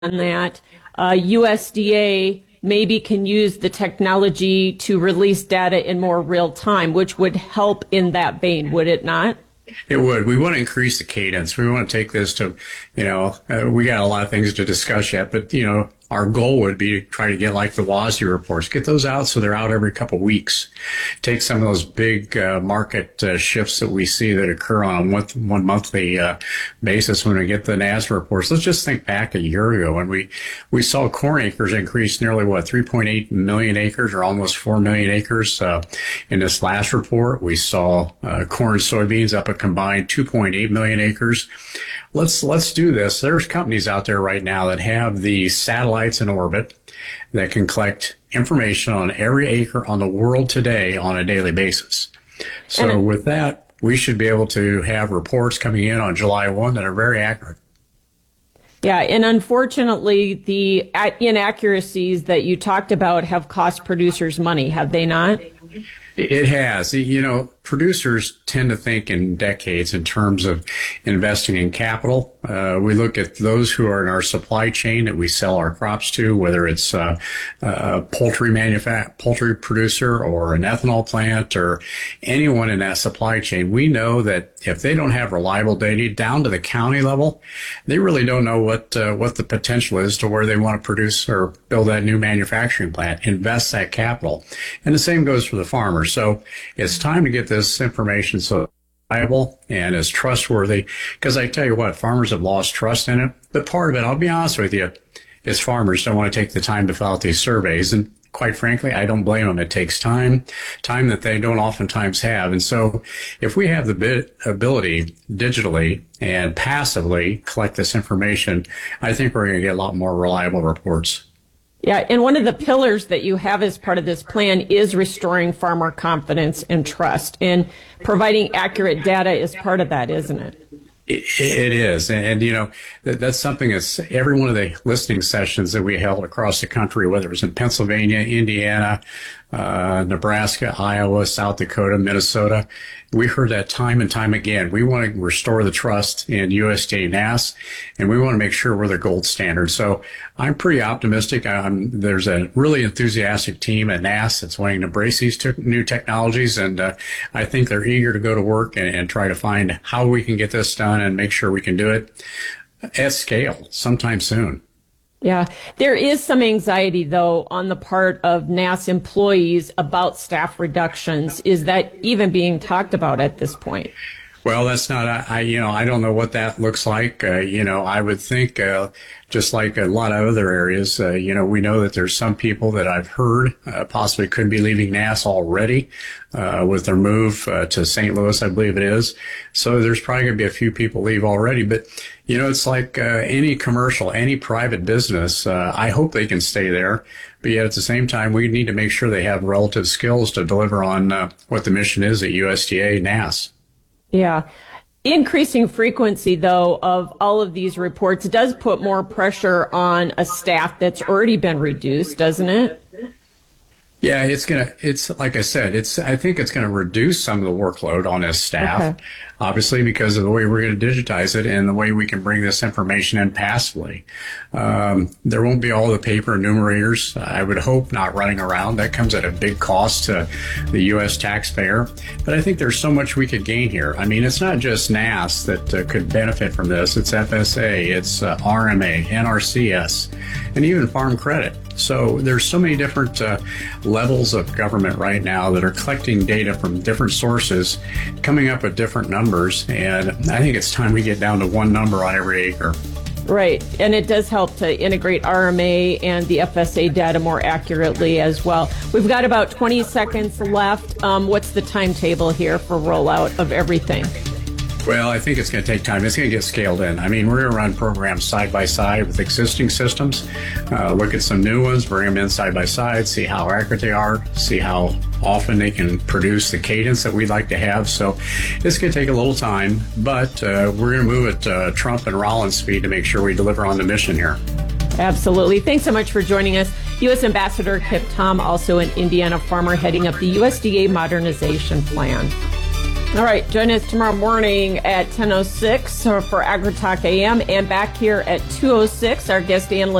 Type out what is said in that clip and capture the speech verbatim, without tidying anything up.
on that, uh, U S D A maybe can use the technology to release data in more real time, which would help in that vein, would it not? It would. We want to increase the cadence. We want to take this to, you know, uh, we got a lot of things to discuss yet, but, you know, our goal would be to try to get like the WASDE reports, get those out so they're out every couple of weeks. Take some of those big uh, market uh, shifts that we see that occur on a month, one monthly uh, basis when we get the N A S reports. Let's just think back a year ago when we, we saw corn acres increase nearly, what, three point eight million acres or almost four million acres. Uh, in this last report, we saw uh, corn and soybeans up a combined two point eight million acres. Let's let's do this. There's companies out there right now that have the satellites in orbit that can collect information on every acre on the world today on a daily basis. So and with that, we should be able to have reports coming in on July first that are very accurate. Yeah, and unfortunately, the inaccuracies that you talked about have cost producers money, have they not? It has. You know, producers tend to think in decades in terms of investing in capital. Uh, we look at those who are in our supply chain that we sell our crops to, whether it's uh, a poultry manufact- poultry producer or an ethanol plant or anyone in that supply chain. We know that if they don't have reliable data down to the county level, they really don't know what uh, what the potential is to where they want to produce or build that new manufacturing plant, invest that capital. And the same goes for the farmer. So it's time to get this information so reliable and as trustworthy, because I tell you what, farmers have lost trust in it. But part of it, I'll be honest with you, is farmers don't want to take the time to fill out these surveys. And quite frankly, I don't blame them. It takes time, time that they don't oftentimes have. And so if we have the bit ability digitally and passively collect this information, I think we're going to get a lot more reliable reports. Yeah, and one of the pillars that you have as part of this plan is restoring farmer confidence and trust. And providing accurate data is part of that, isn't it? It, it is. And, and, you know, that, that's something that's every one of the listening sessions that we held across the country, whether it was in Pennsylvania, Indiana, uh, Nebraska, Iowa, South Dakota, Minnesota, we heard that time and time again. We want to restore the trust in U S D A N A S, and we want to make sure we're the gold standard. So I'm pretty optimistic. I'm, there's a really enthusiastic team at N A S that's wanting to embrace these te- new technologies, and uh, I think they're eager to go to work and, and try to find how we can get this done and make sure we can do it at scale sometime soon. Yeah, there is some anxiety, though, on the part of N A S employees about staff reductions. Is that even being talked about at this point? Well, that's not, I, you know, I don't know what that looks like. Uh, you know, I would think, uh, just like a lot of other areas, uh, you know, we know that there's some people that I've heard, uh, possibly could be leaving N A S already, uh, with their move, uh, to Saint Louis, I believe it is. So there's probably going to be a few people leave already, but, you know, it's like, uh, any commercial, any private business, uh, I hope they can stay there. But yet at the same time, we need to make sure they have relative skills to deliver on, uh, what the mission is at U S D A N A S. Yeah. Increasing frequency, though, of all of these reports does put more pressure on a staff that's already been reduced, doesn't it? Yeah, it's going to, it's like I said, it's, I think it's going to reduce some of the workload on this staff, okay. Obviously, because of the way we're going to digitize it and the way we can bring this information in passively. Um, there won't be all the paper enumerators, I would hope, not running around. That comes at a big cost to the U S taxpayer. But I think there's so much we could gain here. I mean, it's not just N A S that uh, could benefit from this. It's F S A, it's uh, R M A, N R C S, and even Farm Credit. So there's so many different uh, levels of government right now that are collecting data from different sources, coming up with different numbers. And I think it's time we get down to one number on every acre. Right. And it does help to integrate R M A and the F S A data more accurately as well. We've got about twenty seconds left. Um, what's the timetable here for rollout of everything? Well, I think it's going to take time. It's going to get scaled in. I mean, we're going to run programs side by side with existing systems, uh, look at some new ones, bring them in side by side, see how accurate they are, see how often they can produce the cadence that we'd like to have. So it's going to take a little time, but uh, we're going to move at uh, Trump and Rollins speed to make sure we deliver on the mission here. Absolutely. Thanks so much for joining us. U S Ambassador Kip Tom, also an Indiana farmer heading up the U S D A modernization plan. All right, join us tomorrow morning at ten oh six for AgriTalk A M, and back here at two oh six, our guest analyst